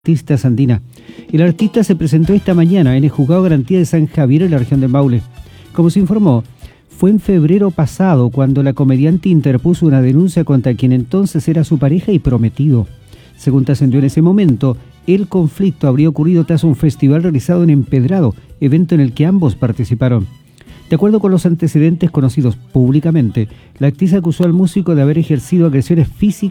Artista Sandina. El artista se presentó esta mañana en el Juzgado de Garantía de San Javier en la región de Maule. Como se informó, fue en febrero pasado cuando la comediante interpuso una denuncia contra quien entonces era su pareja y prometido. Según trascendió en ese momento, el conflicto habría ocurrido tras un festival realizado en Empedrado, evento en el que ambos participaron. De acuerdo con los antecedentes conocidos públicamente, la actriz acusó al músico de haber ejercido agresiones físicas